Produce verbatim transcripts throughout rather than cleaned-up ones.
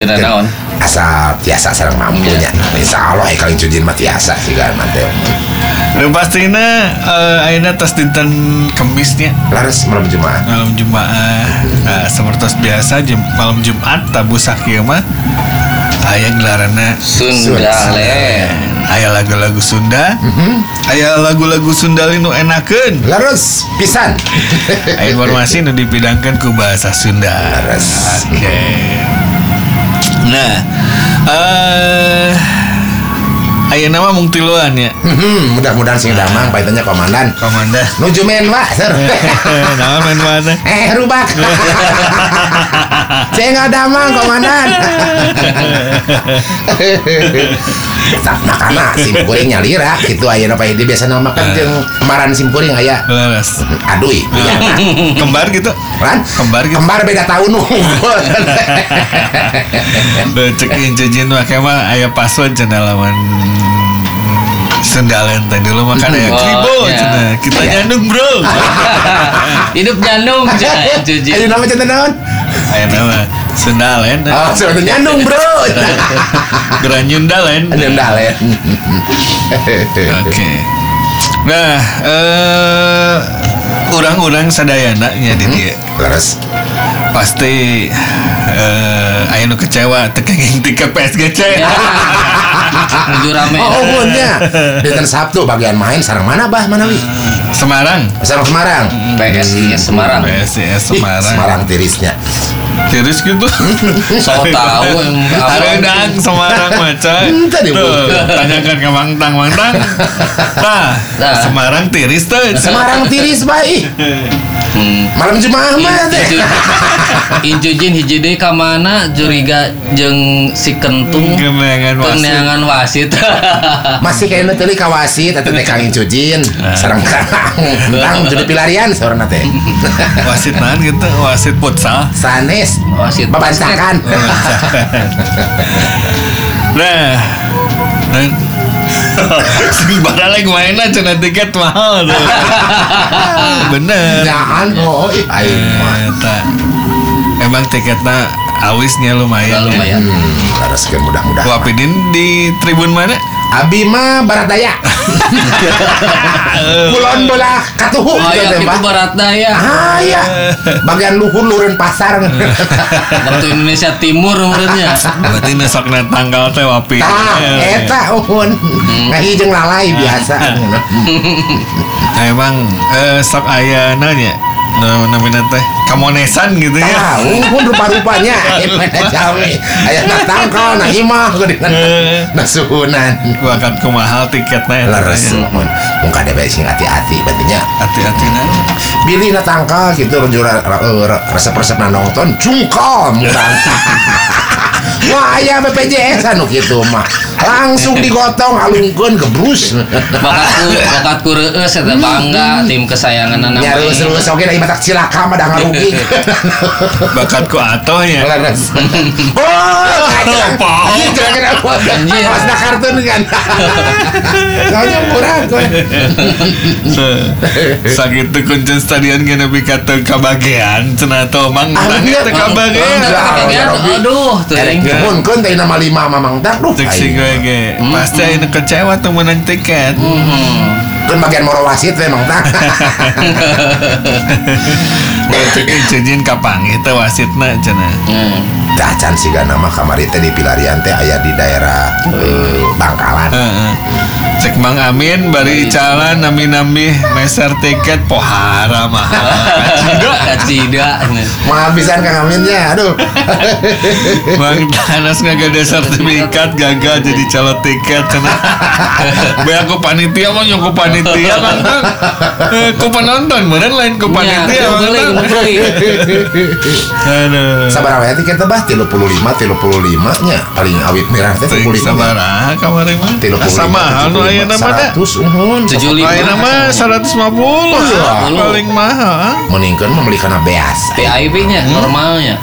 naon asal tiasa sareng mampunya. Insya Allah Kang Cujin mah tiasa sih kan mantep. Nu pastina uh, ayeuna tos dinten Kemisnya. Laras malam Jumat. Malam Jumat. Nah, seperti biasa jam malam Jumat tabu sakieu mah aya gelaranna Sundalen. Aya lagu-lagu Sunda. Mm-hmm. Aya lagu-lagu Sunda nu enakeun. Laras pisan. Aya informasi nu dipidangkeun ku bahasa Sunda. Laras. Oke. Okay. Nah, eh uh, ayeuna mah mung tiluan ya. Hmm, mudah-mudahan sing damang paitanya komandan. Komandan. Nuju men wa, Sir. Naon men wa teh? Eh, rubak. Saya enggak damang komandan. Tak makana simkuring nyalira kitu ayeuna pa di biasa nama makan jeung kembaran simkuring aya. Laras. Aduy. Kembar gitu. Kan? Kembar gitu. Kembar beda tahun. Cekin jejin mah mah aya password cenah lawan Sundalen teh dulu makan aya kribo cenah. Kita nyandung, Bro. Hidup nyandung Cujin. Ayo nama cenah naon? Aya nama Sundalen. Oh, sudah nyandung, Bro. Geranyundalen. Nyandalen. Oke. Nah, eh urang-urang sadayana nya di dieu. Laras. Pasti eh aya nu kecewa teu kenging ti P S G C. Menuju rame. Oh, punya. Dinten Sabtu bagian main sareng mana bah Manawi? Semarang. Sareng Semarang. P S I S Semarang. P S I S Semarang. Ih, Semarang tirisnya. Tiris gitu. So tahu Hareudang Semarang maca. Tadi Tuh, tanyakan ke Mang Tang, Mang Tang. Nah, Semarang tiris teh. Semarang tiris baik. Hmm. Malam Jumat mah teh. Injujin hiji deui ka mana juriga jeung si Kentung Keneangan wasit. Keneangan wasit. Masih kayaknya tadi kawasit atau teh Kang Cujin sareng Kang Tang jadi pilarian saurna teh. Wasit naon gitu, wasit futsal. Sanes Wasit babantakan. Nah, dan sebenarnya lagi mainan cenah tiket mahal tuh. Bener. Jangan oh aing mah. Eta. Emang tiketnya awisnya lumayan. Lumayan. Laraskeun mudah-mudahan. Wapidin di tribun mana? Abi mah barat daya. Kulon bola katuhu Oh ya gitu itu Pak. barat daya. Ah ya. Bagian luhur lureun pasar. Waktu Indonesia Timur umurnya. Berarti besoknya tanggal teh wapi. Tah, eta uhun. Ngahijeng lalai biasa. Nah, emang eh, sok aya nanya namanya teh kamonesan gitu ya. Tahu pun rupa-rupanya mana jawi. Aya na tangkal na imah geuningan. Na suhunan. Bakat kumahal tiketnya. Leres mun mun kada bae sing hati-hati berarti nya. Hati-hati na. Bilih na tangkal gitu resep-resep na nonton cungkal murang. Wah aya B P J S anu kitu mah. Langsung digotong alungkeun gebrus. Bakatku bakatku reueus eta bangga tim kesayangan anak. Ya reus-reus oge da ibatak cilaka mah da ngarugi. Bakatku atoh ya. Leres. Oh, Apa? kira-kira Anjir. pas na kartun kan. Soalnya murah kowe. Sakitu kuncen stadion kena pikata kabagean cenah teu mang tangnya teu kabagean. Aduh, tuh Mun teh nama lima mamang tak duh. Cek si gue ge. Pasti aya nu kecewa tuh menang tiket. Kan bagian moro wasit teh mang tak. Cek Cujin kapanggih teh wasitna cenah. Dacan siga nama kamari teh di Pilarian teh aya di daerah eh, Bangkalan. Heeh. Cek Mang Amin bari jalan nami-nami meser tiket pohara mahal. kacida. Mahal pisan Kang Amin nya. Aduh. Mang Tanas ngagada sertifikat gagal jadi calon tiket cenah. Bae aku panitia mah nyoko panitia kan. Eh, ku penonton meureun lain ku panitia. Aduh. Sabaraha we tiket teh bah tilu puluh lima tilu puluh lima nya paling awit merah teh tilu puluh lima. Sabaraha kamari mah? tilu puluh lima. Sama anu aya nama teh. seratus uhun. tujuh puluh lima. Aya nama seratus lima puluh. Paling mahal. Meningkeun mah meuli kana beas. V I P-nya normalnya.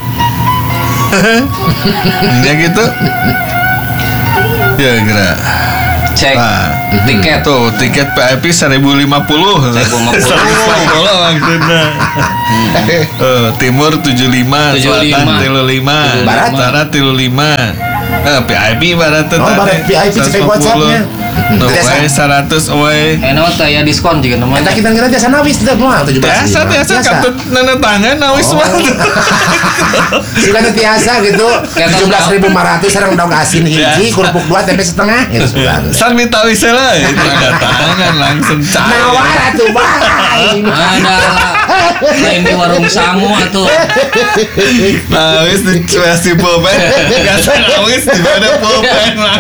Ya gitu. Ya kira. Cek Nah, tiket tuh tiket V I P seribu lima puluh. seribu lima puluh. seribu lima puluh maksudnya. Eh, timur tujuh puluh lima, tujuh puluh lima. selatan tiga puluh lima, Barat? barat tiga puluh lima. Eh, V I P barat tuh. Oh, barat V I P cek WhatsApp-nya. No Biasa. way seratus way. Enak teh ya diskon juga Eta namanya. kita ngira jasa nawis tidak mah tujuh belas. Biasa biasa kartu nana tangan nawis mah. Sudah biasa gitu. tujuh belas ribu lima ratus sekarang daun asin hiji, kerupuk dua, tempe setengah. Itu sudah. San minta wis lah, tanda tangan langsung cair. Nawar atuh bang. Ada lah. Lain di warung sangu atuh. Nawis di cuasi pulpen, biasa nawis di mana pulpen lah.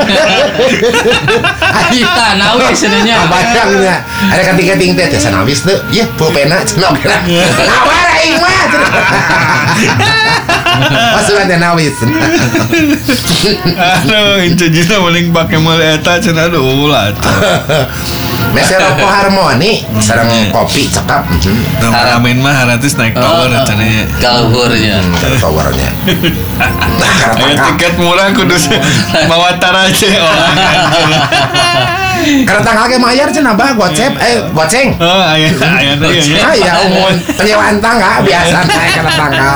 Kita nawis sebenarnya. Bayangnya ada kating-kating teh jasa nawis tuh. Iya, pulpena cenah kira. Nawar aing mah. Pasukan teh nawis. Aduh, incu jina paling pakai mulai eta cenah aduh ulah tuh. Meser rokok harmoni, sareng kopi cekap. Nah, ramen mah haratus naik tower rencananya. Kalburnya. Dari towernya. Nah, karena Ayo tangkap. tiket murah kudus bawa taraje orang. Karena tangkal ge mayar cenah bah gocep eh goceng. Oh, aya aya teh ya. Ah ya umum penyewaan tangga biasa naik karena tangkal.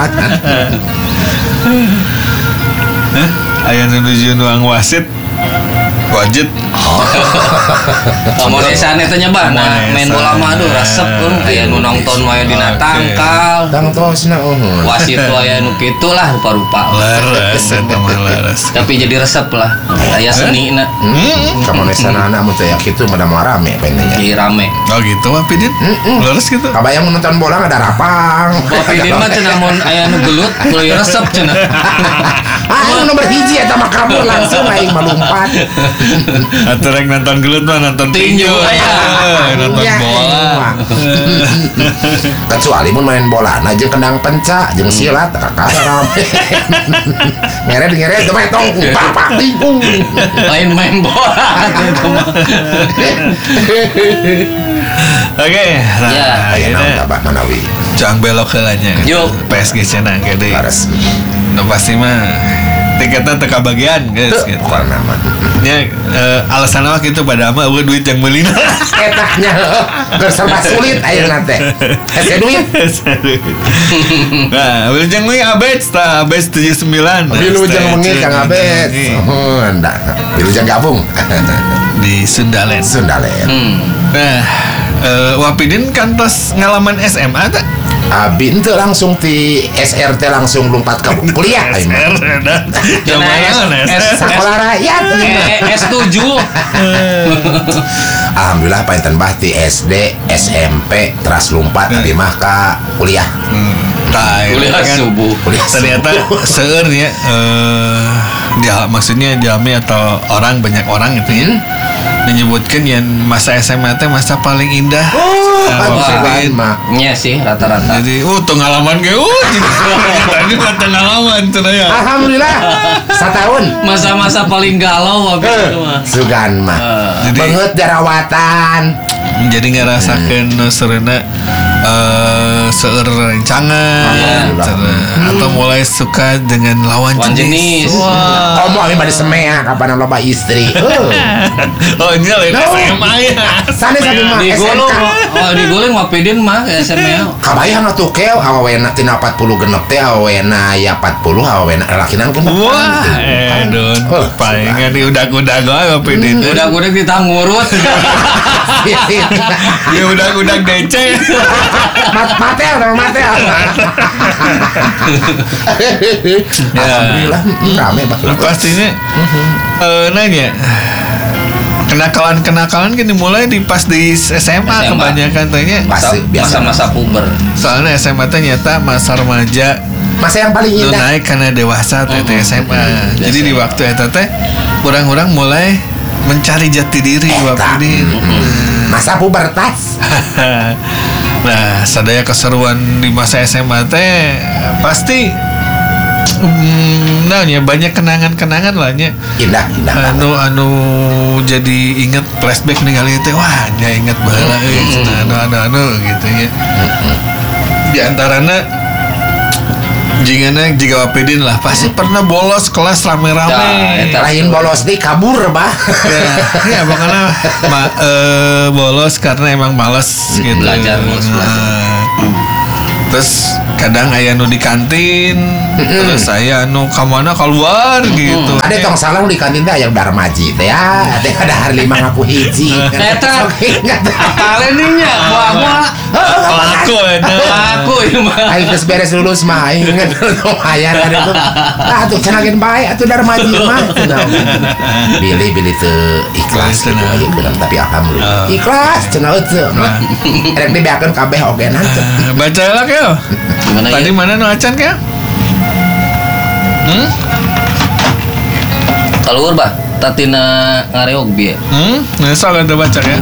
Hah? Aya nuju nuang wasit. Wajib. Komunisan itu nyoba nah main bola mah aduh resep pun aya nu nonton wae dina tangkal. Tang tosna uhun. Wasit tuh aya nu kitu lah rupa-rupa. Laras eta mah laras. Tapi jadi resep lah. Aya senina. Komunisan anak mun teh ya kitu mah da rame penenya. Jadi rame. Oh gitu mah Pidin. Laras gitu. Kabayang nonton bola ada rapang. Kopi di mah cenah mun aya nu gelut kuliah resep cenah. Ah, anu nomor hiji eta mah kabur langsung aing melumpat. Atuh rek nonton gelut mah nonton tinju. Aya. Eh, Nonton Ya, bola. Kecuali mun main bola, nah jeung kendang penca, jeung silat, kakak rame. Ngeret-ngeret teu tong bapak tingkung. Lain main bola itu mah. Oke, nah, Ya. Aya naon akhirnya tabah manawi. Cang belok heulanya. Yuk. P S G cenah gede. Laras. Nu pasti mah tiketnya teka bagian guys gitu. Karena mah. Ya eh, alasan apa gitu pada mah eueuh duit yang meulina. Etahnya geus serba sulit ayeuna teh. Hese duit. Nah, wilujeng we abets tah abets tujuh puluh sembilan. Wilujeng mengi Kang Abet. Oh, endak. Wilujeng gabung. Di Sundalen. Sundalen. Hmm. Nah, eh, Wapidin kantos ngalaman S M A tak? Abi ente langsung ti S R T langsung lompat ke kuliah aing mah. Zaman S- Sekolah rakyat. Eh, S tujuh. Alhamdulillah painten bah ti S D, S M P, teras lompat abi mah ka kuliah. Kuliah subuh. Kuliah Ternyata subuh. seueur ya eh dia maksudnya jami atau orang banyak orang gitu ya. Menyebutkan yang masa S M A teh masa paling indah. Oh, Nah, aduh, Wapidin. mah. Nya sih rata-rata. Jadi, uh, pengalaman kayak, uh, tadi mah pengalaman cenah ya. Alhamdulillah. Satahun. Masa-masa paling galau waktu itu mah. Sugan mah. Jadi- Banget jarawatan. Jadi ngerasakan hmm. serena uh, seueur rencangan, Alhamdulillah. cenah. Atau mulai suka dengan lawan Lawan jenis. jenis. Wah. Ngomong ini pada semea kapan loba istri. Uh. Oh ini lain No. S M A ya. Sana sampai mah S M Digulung, K. oh digulung Wapidin mah ke S M A. Kabayang atuh keo awawena tina empat puluh genep teh awawena ya empat puluh awawena lakinan genep. Wah, eh don, Oh, palingan di udak-udak gue apa ini? Udah-udah kita ngurut. Di udak-udak D C. Mat matel nama matel. Alhamdulillah mm, rame bah. Pastinya eh, nanya kenakalan-kenakalan kan dimulai di pas di S M A, S M A. kebanyakan tanya. Pasti biasa. Masa-masa puber. Soalnya S M A teh nyata masa remaja Masa yang paling nu indah. naik karena dewasa teh teh S M A. Jadi di waktu eta teh orang-orang mulai mencari jati diri waktu ini. Masa pubertas. Nah, sadaya keseruan di masa S M A teh pasti hmm, nah ya banyak kenangan-kenangan lah nya. Indah, indah banget. Anu anu jadi inget flashback nih kali teh wah nya inget baheula euy cenah anu anu anu gitu ya. Di antarana Jingana jika Wapidin lah pasti pernah bolos kelas rame-rame. Tah, Lain bolos di kabur bah. Ya, ya makanya ma, eh, bolos karena emang males gitu. Belajar, males belajar. Nah, terus kadang aya nu di kantin, terus aya nu ka mana keluar gitu. Ada tong salah di kantin teh aya Darmaji teh ya. Teh ada hari lima ngaku hiji. Eta Oke, ingat. apalin nya buah-buah. Pelaku eta. Aku ieu mah. Aing geus beres lulus mah aing ingat lumayan ada tuh. Ah tuh cenah bae atuh Darmaji mah. Pilih-pilih teu ikhlas gitu aya kurang tapi alhamdulillah. Ikhlas cenah teu. Rek dibeakeun kabeh oge nanti. Baca lah keo. Gimana Tadi ya? mana nu acan keo? Hmm? Keluar bah, tatina ngareog bieu. Hmm? Nah, sok ada baca ya.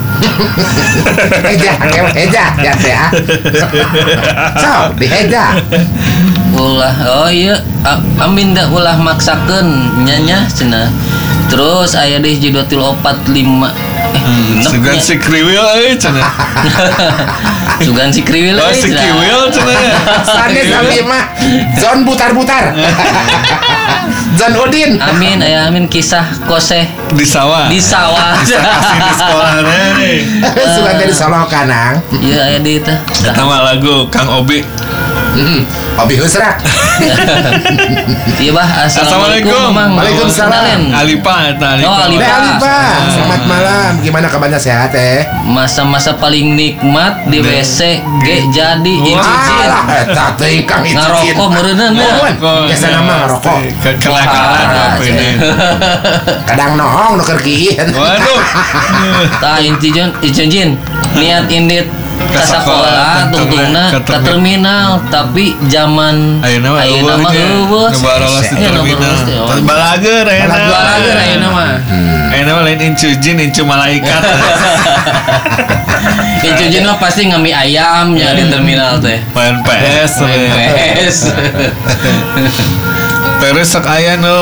Eja, eja, ya teh. So, diheja. Ulah, oh iya, A- amin dah ulah maksakeun nyanya cenah. Terus aya deh jidotil opat lima. Eh, genep Sugan nya. si kriwil euy cenah. Sugan si kriwil Oh euy, si cenah. kriwil cenah. Sanes abi mah. Zon butar-butar. Zon Udin. Amin, aya amin kisah koseh Di sawah. di sawah. Bisa kasih di sekolah nih. Suka dari Solo Kanang. Iya aya di teh. Nama lagu Kang Obi. Hmm, Obi Husrak. Iya bah, assalamualaikum. Assalamualaikum. Mang. Waalaikumsalam. Kenalin. Alipa eta Alipa. Oh, Alipa. Teh Alipa, selamat malam. Gimana kabarnya sehat teh? Masa-masa paling nikmat di W C ge jadi incicin. Alah, eta teh Kang Icicin. Ngarokok meureunna na. Mohon, biasa nama ngarokok. Ke- Kelakaran Ah, apa ini? Kadang nohong nu keur kieu. Waduh. Tah incicin, incicin. Niat indit Ke ke sekolah, sekolah tungtungna ke ke termi- terminal tapi zaman Ayeuna mah ayeuna mah heueuh. Nu barolos di Iya, nu terminal. barolos di- oh. Balager ayeuna. Balager ayeuna mah. Ayeuna mah lain incu jin, incu malaikat. Incicin mah pasti ngami ayamnya di terminal teh. Main P S. Main P S. Terus sok aya nu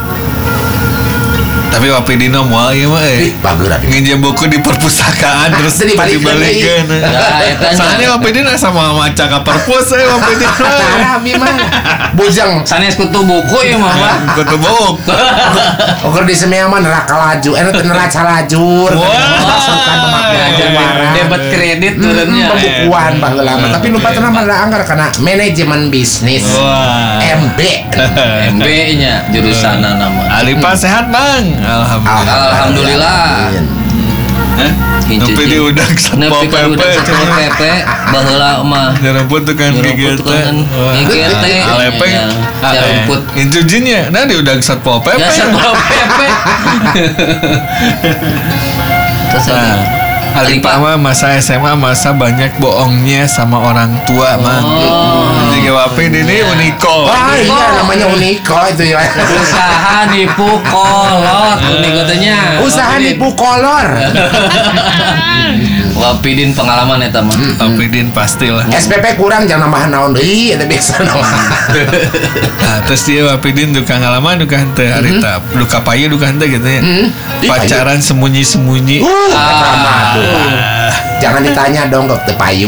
tapi Wapidino moal ieu mah Ih, eh. bagus abi. Nginjem buku di perpustakaan terus Terus dibalikeun dibalikeun. Nah, eta nya. Soalnya Wapidino sama maca ka perpus eh Wapidino. Parah abi mah. Bujang. Sanes kutu buku ya mah. Bah. Kutu buuk. Oker di semea mah neraka laju, eh teu neraca lajur. Wah. Masukkan pemakaian barang. Debit kredit turunnya. Pembukuan baheula mah, tapi lupa teu mah anggar kana manajemen bisnis. Wah. M B. M B-nya jurusanna nama. Alipa sehat, Bang. Alhamdulillah. Alhamdulillah. Hah? Nepi di udang Nepi satpol ka P P. udah satpol P P baheula mah. Nyeremput tukang gigi Nyeremput teh. tukang G G T. Alepeng. Ya, nyeremput. Incu jinnya. Nah di udang satpol P P. Ya satpol P P. Terus Nah, ada Alipa mah masa S M A masa banyak bohongnya sama orang tua mah. Oh. Jadi Wapid ini uniko. Wah, iya namanya Uniko itu ya. usaha nipu kolot unik katanya. Usaha nipu kolor. Wapidin pengalaman eta mah. Wapidin pastilah. S P P kurang jangan nambahan naon deui, eta biasa naon. Nah, terus dia Wapidin duka ngalaman duka henteu harita. Duka payu duka henteu gitu ya. Hmm. Ih, Pacaran sembunyi-sembunyi. Uh, drama tuh. Ah. Jangan ditanya dong ke teu payu.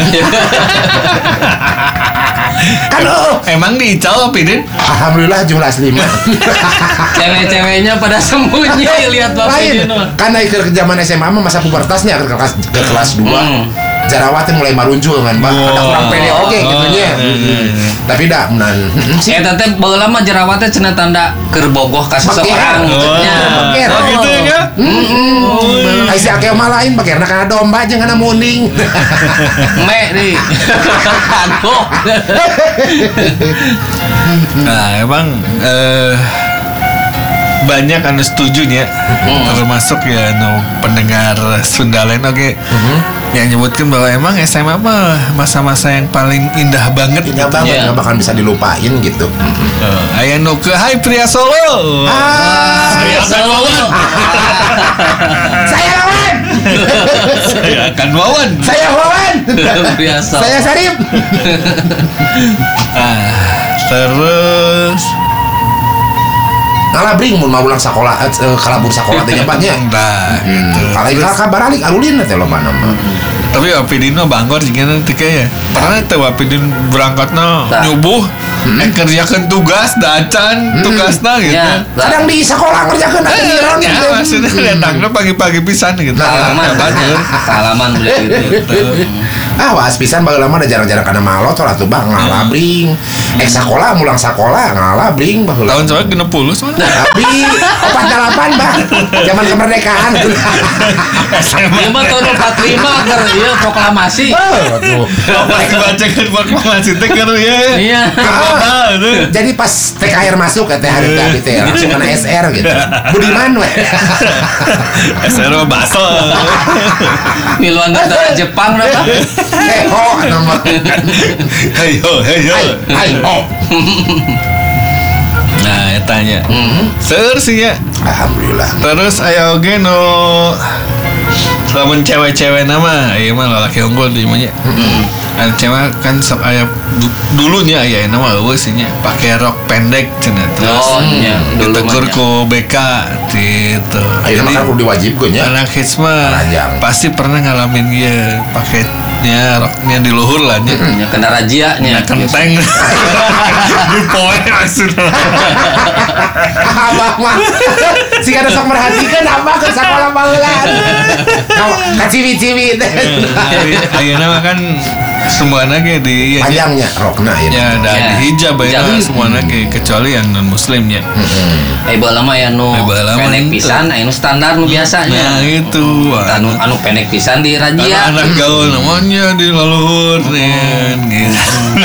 Halo. Emang diical Wapidin? Alhamdulillah jumlah lima. Cewek-ceweknya pada sembunyi lihat Lain. Wapidin mah. Karena ke zaman S M A mah masa pubertasnya ke kelas ke kelas dua. Hmm. Jarawatnya mulai marunjul kan, Pak. Ada kurang pede oke gitu nya. Tapi dah menan. Eta teh baheula mah jerawatnya cenah tanda keur bogoh ka seseorang. Oh, Nya. Beker. oh gitu ya kan? Heeh. Ai si akeh mah lain bagerna kana domba jeung kana muning. Me di. Aduh. Nah emang eh, banyak anu setuju nya termasuk ya anu pendengar Sundalen oke yang nyebutkan bahwa emang S M A mah masa-masa yang paling indah banget Indah gitu. banget Iya. nggak bakal bisa dilupain gitu. Uh, aya nu ke Hai Pria Solo. Ah, Saya akan wawan. saya lawan. Saya akan wawan. Saya Wawan. Biasa. Saya Sarip. Ah, terus Ngalabring mun mau ulang sekolah eh, kalabur sekolah teh nyapatnya. nah, Hmm, gitu. kalau Terus, kabar balik alulin teh lo mana mah. Tapi Wapidin mah bangor juga nanti kayak pernah tuh Wapidin berangkatnya Tah. nyubuh eh kerjakan tugas dacan tugasnya gitu. Ya, Kadang di sekolah kerjakan Eh, akhiran ya, gitu. maksudnya datangnya pagi-pagi pisan gitu. pengalaman, Banyak. pengalaman udah gitu. Ah, was pisan baheula mah da jarang-jarang kana malot atuh bang ngalabring. Ek sakola mulang sakola ngalabring baheula. Tahun soalnya genep puluh soalnya. Tapi opat delapan bang, zaman kemerdekaan. Ieu mah tahun empat puluh lima keur ieu proklamasi. Oh, tuh. Pas dibacakan proklamasi teh kan ya. Iya. Ah, itu. Jadi pas T K R masuk ya teh hari tadi teh langsung kena S R gitu. Budiman we. S R mah baso. Miluan tentara Jepang apa? Eh ho anu mah. Hey ho, hey ho. Hai, hai ho. Nah, ya tanya. Seur sih ya. Alhamdulillah. Terus aya oge nu lamun cewek-cewek nama, ieu mah lalaki unggul di imanya. Ada cewek kan sok aya du- dulunya aya nama eueuh sih nya, pake rok pendek cenah terus. Oh, nya, dulu Ditegur mah, nya. ku B K gitu. Ayeuna mah kan kudu diwajibkeun nya. anak hits mah Ranjang. pasti pernah ngalamin dia paketnya roknya di luhur lah nya. Nya kena razia nya. Nya kenteng di poe maksudnya. Abah mah si kada sok merhatikan abah ke sekolah baheula. Ka ciwi-ciwi teh. Ayeuna mah kan semuanya ge di ya, Panjangnya rokna ya ya. ada Ya, di hijab ya hijab. semuanya ge kecuali yang non muslimnya. Eh baheula mah ya nu Eh, baheula mah pendek ente. pisan aya nu standar nu Nah biasanya. itu Anu anu pendek pisan di razia. anak gaul namanya di leluhur nih gitu.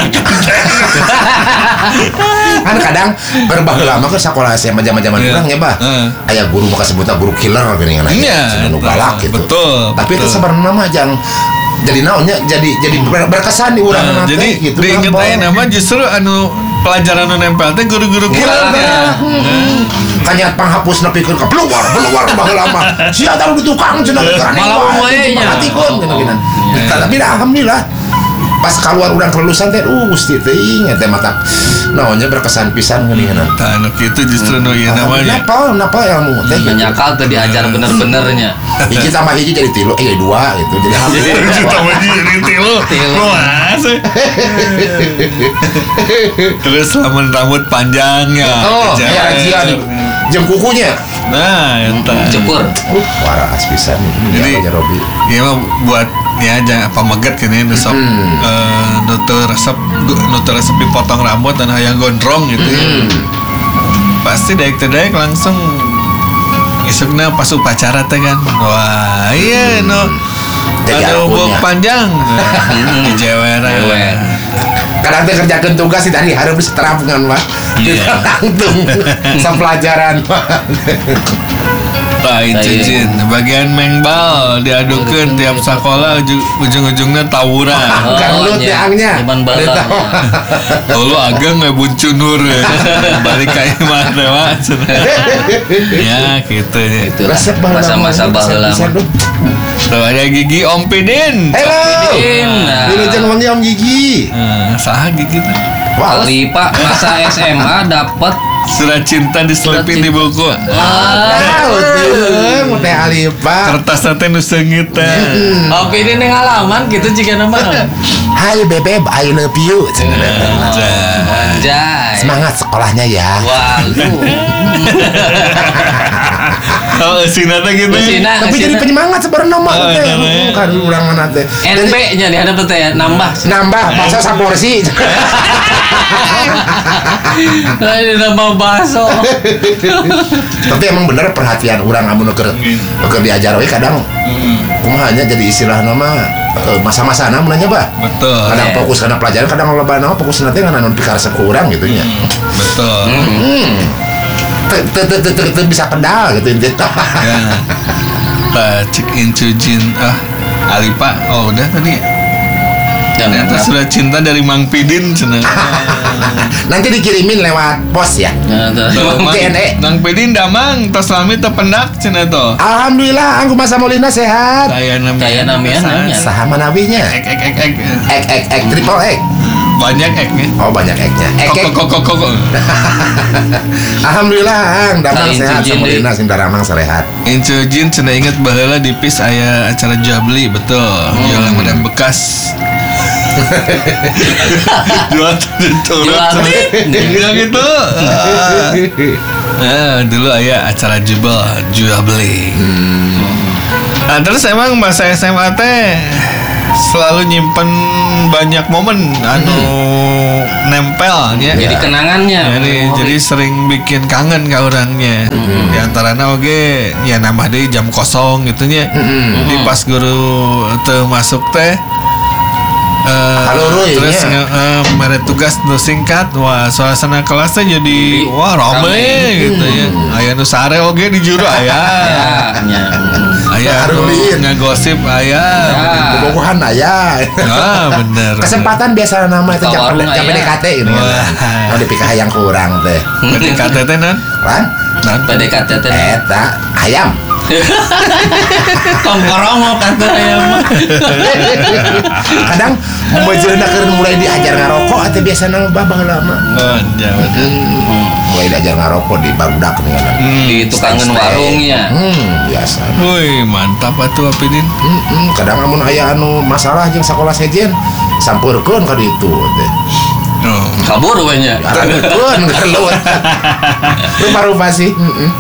Kan kadang berbaheula mah ke sekolah S M A zaman-zaman Iya. urang nya bah. Heeh. Aya guru mah sebutna guru killer geuning na. Iya, nu galak gitu. betul, Tapi itu betul. sebenarnya mah jang jadi naonnya jadi jadi ber- berkesan di urang Nah, teh jadi gitu. diinget Bang. aja nama justru anu pelajaran anu nempel teh guru-guru Killer killer teh. ya. Hmm. Kanyat panghapus nepikeun ka keluar keluar baheula mah. Sia tahu di tukang cenah karena Malah umumnya nya. Perhatikeun geuning. Iya. Tapi dah, alhamdulillah pas keluar urang kelulusan teh uh gusti teuing eta mata naonnya berkesan pisan geuning. Tah anu kitu justru nu ieu namanya. Napa napa ilmu teh gitu. Menyakal teu diajar bener-benernya. Hiji tambah hiji jadi tilu, eh jadi dua gitu. Jadi alhamdulillah. Juta mah jadi tilu. Tilu. Luas. Terus lamun rambut panjangnya. Oh, ya razia di jam kukunya. Nah, eta. Cukur. Uh, waras pisan Jadi- ini aja Robi. Iya mah buat ya jangan apa meget gini nu sok Hmm. eh, nu teu resep nu teu resep dipotong rambut dan hayang gondrong gitu ya. Hmm. Pasti daek-daek langsung isukna pas upacara teh kan. Wah, iya no. Jadi Ada akunnya. ubuk panjang. Di jewer. Jewer. Kadang teh kerjakeun tugas di dari hareup diterapkeun mah. Iya. Tangtung sapelajaran mah. Lain cincin bagian mengbal diadukeun tiap sekolah uju- ujung-ujungnya tawuran. Oh, Kan lu nya. tiangnya. Cuman bala. Ada tahu. Lalu agak nggak buncunur balik kayak mana dewa ya gitu ya. Itulah Resep baheula masa-masa mah, baheula bisa-bisa, mah. duh. Tuh ada gigi Om Pidin. Hello. Pidin, nah. Ini jeung manggil Om Gigi. Nah, saha gigi tuh. Wah, Lipa masa S M A dapat Surat cinta diselipin di buku. tahu tuh, mau teh Alipa. Kertas teh nu seungit teh. Om Pidin yang ngalaman gitu jika nama. Hai bebek, I love you. Jai. Semangat sekolahnya ya. Wah, lu. Oh, sina teh gitu. Sina, Tapi jadi sina. penyemangat sebenarnya mah Oh, teh. bener, ya. Kan urang mana teh. N B-nya dihadap teh ya, nambah. Nambah bakso saporsi. Ini nambah bakso. Tapi emang bener perhatian urang amun keur keur diajar we kadang kumaha nya jadi istilah nama eh, masa-masa na munanya bah. Betul. Kadang Iya. fokus karena pelajaran, kadang loba na fokus nanti ngan anu pikaresep ku urang gitu nya. Betul. Hmm. Teu- teu- teu- teu- teu- teu bisa kendal gitu intinya. Ya. Nah, check into Jin ah Alipa. Oh, udah tadi. Dan Ternyata surat cinta dari Mang Pidin cenah. Nanti dikirimin lewat pos ya. Mang- T N E. Mang Pidin damang tos lami teu pendak cenah to. Alhamdulillah, angku masa Molina sehat. Saya namanya. Saya namanya, namanya. Saha manawinya? Ek ek ek ek. Ek ek ek triple ek. Banyak eknya. Oh banyak eknya. Ek ek. Kok kok kok kok. Alhamdulillah, ang damang Nah, sehat, Incu Jin samudina sing daramang sehat. Incu Jin cenah inget baheula di P I S aya acara jual beli betul. Jualan modern bekas. Jual Jual Enggak gitu. Nah, dulu aya acara jubel jual beli. Nah, terus emang masa S M A teh selalu nyimpen banyak momen anu nempel ya. Jadi kenangannya. Jadi, jadi sering bikin kangen ka orangnya. Di antaranya oge ya nambah deui jam kosong gitu nya. Di pas guru teu masuk teh Uh, Haluruy, terus ya. uh, mere tugas nu singkat, wah suasana kelasnya jadi wah rame, Rame. gitu ya. Aya nu sare oge di juru aya. Ya, Aya nu Haruyin. ngagosip aya. Bobogohan aya. Ah bener. Kesempatan biasa nama itu jam Warung jam aya. P D K T ini Wah. kan. Mau dipikah yang kurang teh. P D K T teh nan? Kan? Nan P D K T teh. Eta ayam. Tongkorong kata aya mah. Kadang bejeuna keur mulai diajar ngarokok atau biasa nang babah lama. Oh, ya bener. Mulai diajar ngarokok di barudak nih kan. Di tukangan warungnya. Hmm, biasa. Woi, mantap atuh Apidin. Hmm, kadang amun aya anu masalah jeung sakola sejen sampurkeun ka ditu teh. Oh. Kabur we nya. Arageun gelut. Rupa-rupa sih. Heeh.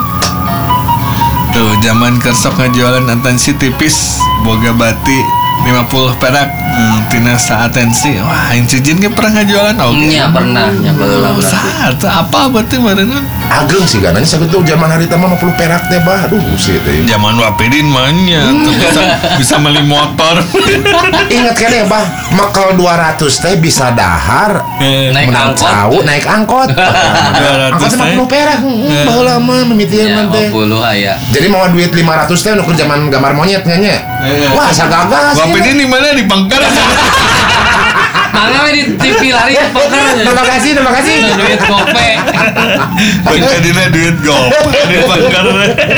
Tuh, zaman kersok ngajualan atensi tipis, boga bati lima puluh perak, hmm, tina sa atensi. Wah, Incu Jin ge pernah ngajualan oke. Nya pernah nya baheula Oh, berarti. saat apa berarti meureun? Ageng sih gananya sakitu zaman hari teh lima puluh perak teh bah. Aduh sih teh. Zaman Wapidin mahnya tuh bisa bisa beli motor. Ingat kan ya bah, makel dua ratus teh bisa dahar. Eh, Naik Menang angkot. cau, naik angkot. Angkot teh. lima puluh perak. Eh. Baheula mah mimitian Ya, teh. lima puluh aya. Jadi mau duit lima ratus teh nu keur zaman gambar monyet nya nya. Eh. Wah, sagagas. Wapidin di mana di Bangkar? Mangga we di T V lari pokoknya. Terima kasih, terima kasih. Duit gope. Bangkar dina duit gopay di Bangkar.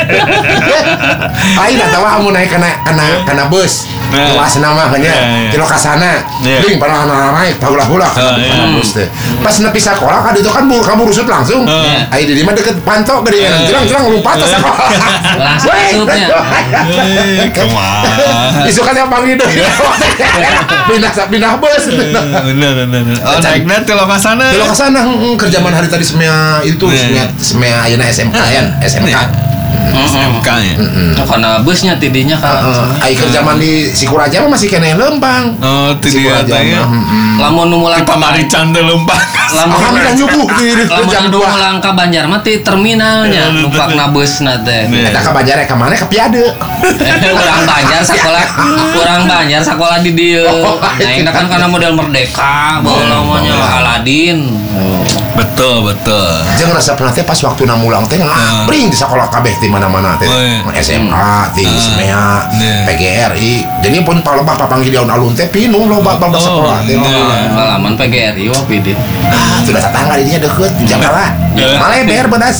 Aing tak tahu kamu naik kena kena kena bus. Nah. Luas nama nya. Nah, iya. Di lokasana. Iya. Ding pernah naik tahulah-hulah Ah, kena iya. kena bus teh. Pas nepi sekolah kan itu kan buru kamu rusut langsung. Ah. Aing di mana deket pantok gede kan. Jerang-jerang lompat ke sekolah. Langsung Weh, asupnya. Eh, kemana? Isukan yang panggil deh. Pindah pindah bus. Bener bener. Oh, naiknya ti lokasana. Di lokasana heeh, kerjaan hari tadi semea itu Iya. semea semea ayeuna S M K ya, S M K. Iya. S M K ya. Karena busnya tidinya kan. Heeh, aing kerjaan di Sikuraja mah masih kene lempang. Oh, ti dia Sikuraja teh ya. mah, heeh. Lamun nu mulang Di Pamarican teh leumpang. Lamun Alhamdulillah nyuguh di di lamun jam nu dua. mulang ka Banjar mah ti terminalnya numpakna busna teh. Iya. Eta ka Banjar ka mana ka Piade. Urang Banjar sekolah urang Banjar sekolah di dieu. Nah, ini kan karena model merdeka, baheula mah nya Aladin. Betul betul. Jeung resep teh pas waktu namulang teh ngabring di sekolah kabeh di mana-mana teh. Oh, iya. S M A, di Semea, iya. P G R I. Jadi pun palebah papanggil di alun teh pinuh loba Oh, bal sekolah teh. iya. Pengalaman P G R I wah pidin. Ah, sudah tetangga di dinya deukeut di Jakarta. Iya. Maleber bedas.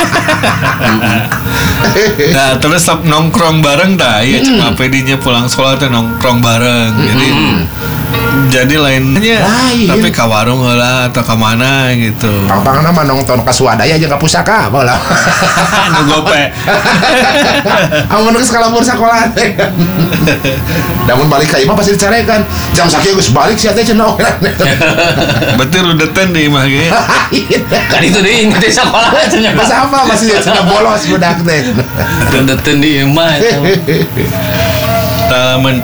Nah, terus sab nongkrong bareng dah. Iya, cuma pedinya pulang sekolah teh nongkrong bareng. Jadi jadi lainnya Lain. tapi ke warung heula atau ke mana gitu. Pang-pangna mah nonton ka Swadaya jeung ka Pusaka baheula. Nu gope. Amun geus kalabur sakola teh. Namun balik ka imah pasti dicarekan. Jam sakieu geus balik sia teh cenah. Berarti rudetan di imah ge. Kan itu deui inget di sekolah cenah. Mas apa masih cenah bolos budak teh. Deuten di imah eta. Talaman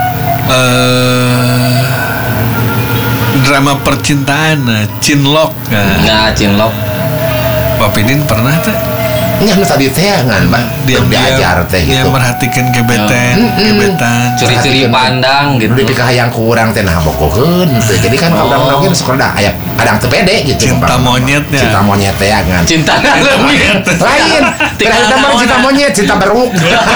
eh drama percintaan nah, Cinlok nah. Nah, cinlok. Wapidin pernah teh Nya nu tadi teh ngan Mbak. dia diajar teh dia gitu. merhatikan gebetan gebetan Curi-curi pandang Nu gitu. dipikah hayang kurang teh nah bokoheun teh. Jadi kan Oh. urang oge sekolah da aya kadang teu pede gitu. Cinta Bang. monyetnya. Cinta monyet teh ngan. Cinta leuwih. Lain. Tinggal Terakhir mah naon, cinta nah. monyet, cinta beruk.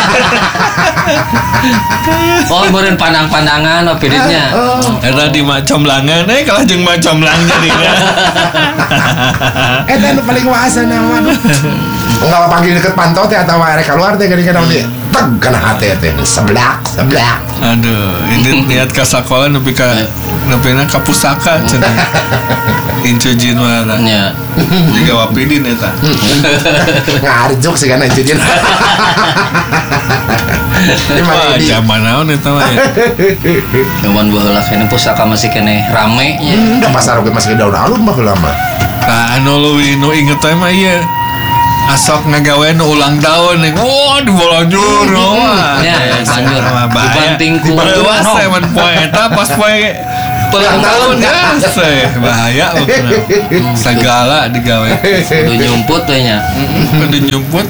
Oh, meureun pandang-pandangan wah pidinnya. Eta di macomlangan eh kalah jeung macomlang jadi Eta nu paling waasa nama. Enggak panggil deket pantau teh atau arek keluar teh gini kadang dia teg kena hati teh seblak seblak. Aduh, ini niat ka sakola nepi ka nepina ka pusaka cenah. Incujin mah tah. Nya. Jiga Wapidin eta. Ngarjuk sih kan incujin. Ini Wah, mah ini. zaman naon eta mah ya. Zaman baheula kene pusaka masih kene rame nya. Hmm, pasar oge masih daun alun mah lama. Nah, anu leuwih nu inget teh mah ieu. Asok ngagawean ulang tahun nih, oh dibolonjur, wah, Ya, banjur. Dibanting ku Dibawa no. saya man poe eta pas poe ulang tahun ya, seh bahaya pokoknya. Segala digawe, Kudu nyumput we nya. kudu nyumput.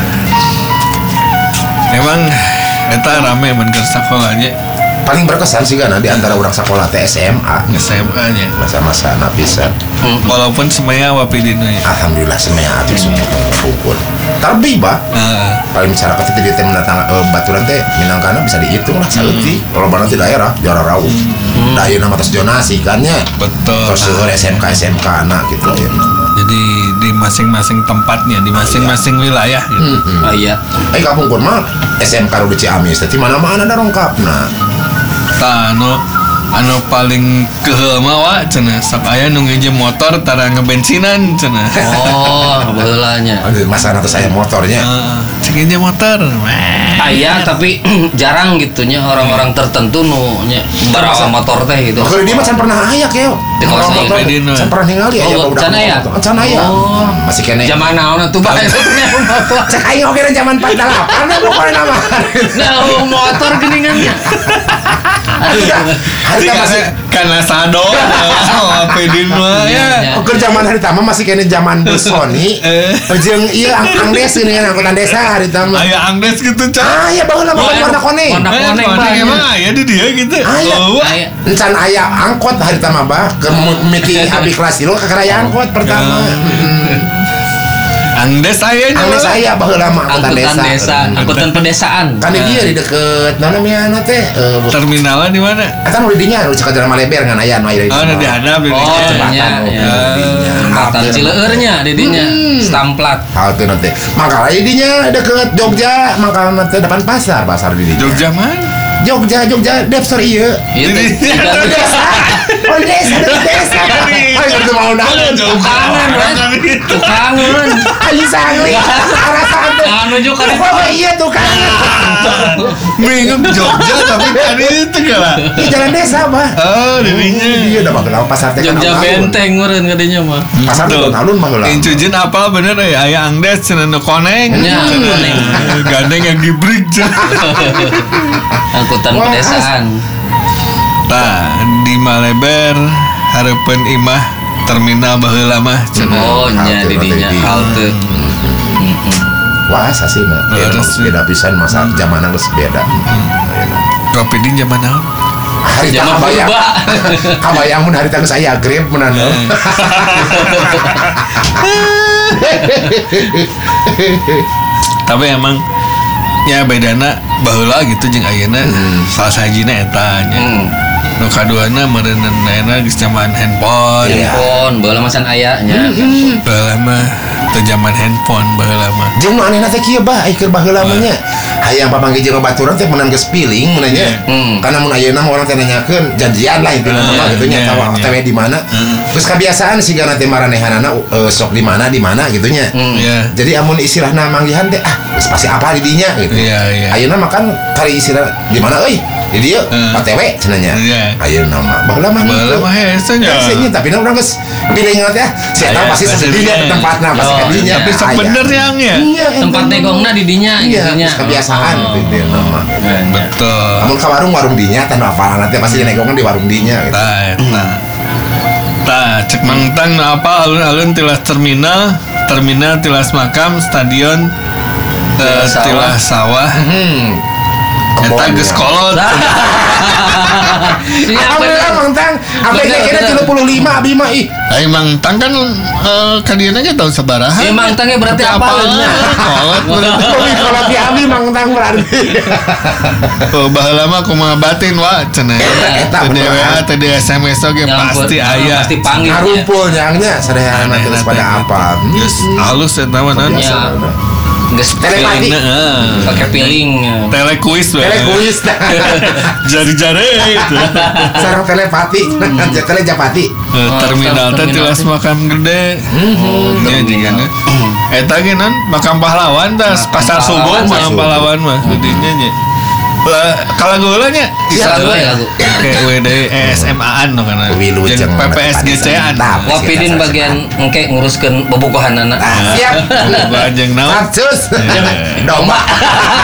Emang eta rame mun ke sekolahnya, Paling berkesan sih kan di antara orang sekolah T S M A S M A-nya. masa-masa napisan. Walaupun semuanya Wapidin ya. Alhamdulillah semuanya hati semua kumpul. Tapi bah, Heeh. paling masyarakat itu di teh mendatang eh, baturan teh Minangkana bisa dihitung lah saeutik. Kalau mana di daerah Jara Rawuh. Da ieu nama tos donasi kan nya. Betul. Tos seueur S M K S M K anak gitu ya. Jadi di masing-masing tempatnya, di masing-masing wilayah gitu. Hmm. Ah iya. Eh kapungkur mah S M K di Ciamis teh di mana-mana ada rongkapna. Tah anu anu paling keheul mah wa cenah sok aya nu ngeujeum motor tara ngebensinan cenah. Oh, baheula nya. Aduh, masa nanti saya motornya. Heeh, cek ngeujeum motor. Wah. Aya tapi jarang gitunya orang-orang tertentu nu nya barawa motor teh gitu. Oh, kalau dia mah can pernah ayak ya. Di kawasan Orang motor Ibrahim, can pernah ningali aya Oh, budak can aya? motor. Can aya. Oh. Masih kene. Zaman naon tuh bae motor. Cek aing oge zaman empat puluh delapan ya pokoknya nama. Nah, motor geuningan nya. Hari Jika masih karena sado Wapidin mah ya. Oh, ke zaman hari tama masih kene zaman bus Sony. Eh. Jeung ieu ang angdes ini angkutan desa hari tama. Aya Angdes gitu Ah, cah. ya baheula mah warna koneng. Warna Eh, koneng koneng banyak. emang aya di dia gitu. Aya. Oh, wah. Aya. Encan aya angkot hari tama bah ke mimiti abi kelas tilu ka karaya angkot pertama. Angdes aya nya. Angdes aya baheula mah angkutan Angkutan desa. desa, angkutan pedesaan. Kan di dia di deket naon namanya teh eh bu- Terminalnya di mana? eta nu di dinya nu cekak jalan Maleber ngan aya nu aya di Oh, dinya. di hadap di Oh, dinya. nya, Jembatan, ya. oh, di dinya. Jembatan Hampir. Cileueurnya di dinya. Stamplat. Halte nanti. Mangkala di dinya deket Jogja, mangkala nanti depan pasar, pasar di dinya. Jogja mana? Jogja, Jogja, Depsor ieu. Ieu teh Di- tiga Desa. Oh, desa, desa. Ayo ngerti mau naon. tukangan, kan? Tukangan. Ayo sangli. Arah santai. Anu juga kan. Oh iya tuh kan. Bingung Jogja tapi kan itu lah. Di jalan desa, Bah. Oh, di dinya. Iya, udah bakal pasar teh kan Jogja alun-alun. Benteng meureun kadinya mah. Pasar teh alun mah heula. Incujin apa bener ya? Aya Angdes cenah nu koneng. Nya, koneng. Eh, Gandeng yang gibrig cenah. Angkutan Wah, pedesaan. Tah di Maleber hareupeun imah terminal baheula mah cenah. Oh, nya Halte di dinya nanti di- halte. Wah, sasina. Ya, Terus, terus beda pisan masa zamanan geus beda. Ayeuna. Wapidin zaman naon? Hari tak Zaman kabayang. purba. Kabayang mun hari tangis aya grab mun anu. Tapi emang nya bedana baheula gitu jeung ayeuna salah sahijina eta nya. Hmm. Nu kaduana meureun ayeuna geus zaman handphone. Iya. Handphone, baheula masan aya nya. Baheula mah teu zaman handphone baheula mah. Jeung nu anehna teh kieu bah ai keur baheula mah nya. Hayang papanggih jeung baturan teh meunang geus piling mun nya. Hmm. Karena mun ayeuna mah urang teh nanyakeun janjian lah intina mah gitu nya iya, tawa iya. O T W di mana. Terus kebiasaan sih kana teh maranehanana eh, sok di mana di mana gitu nya. Hmm. Iya. Jadi amun istilahna manggihan teh ah geus pasti apa di dinya gitu. Iya, iya. Ayeuna mah kan kali istilah di mana euy? Di dieu Hmm. O T W cenah nya. Iya. Ayeuna mah baheula mah Baheula mah hese nya. Hesenya tapi na urang geus piling teh saya tahu Aya, pasti pasti sedinya dinya. tempatna pasti Oh, ka dinya. Tapi sok Aya. bener yang ya. Iya, Tempat ente. negongna di dinya Iya, gitu nya. geus kebiasaan Oh. gitu dia nama. Nya. Betul. Namun ke warung warung dinya tan apa nanti pasti negongan di warung dinya gitu. Tah eta. Tah cek mangtang nu apa alun-alun tilas terminal, terminal tilas makam, stadion eh, Tilas sawah. tilas sawah. Hmm. Eta geus kolot. Alhamdulillah Mang Tang, A P G kena tiga puluh lima abi mah ih. Ai Mang Tang kan eh, kadiana ge tahun sabaraha? Eh Mang Tangnya berarti apa? Kolot berarti. Tapi kalau di abi Mang Tang berarti. Oh baheula mah kumaha batin wa cenah. Eta Teu bener. W A teu di S M S oge Ya ampun, pasti ah, aya. Pasti panggil. Ngarumpul nyangnya sadayana terus pada apa? Geus halus eta mah naon? Ya. Geus Telepati. Heeh. pakai piling. Telekuis we. Telekuis. Jari-jari gitu. Sarang telepati, telejapati. Eh, Oh, terminal teh terminal tilas teh. makam gede. Nya jigana. Eta ge non makam pahlawan tah pasar subuh pahlawan, makam subuh. pahlawan mah gedinya nya. Lah kalau gula nya Bisa gue ya lagu. kayak W D E S M A-an no kana. Wilujeng Jeung P P S G C-an. mantap. Wapidin bagian engke nguruskeun bobogohanana. Ah, siap. Bajeng naon? Satsus. Eh. Domba.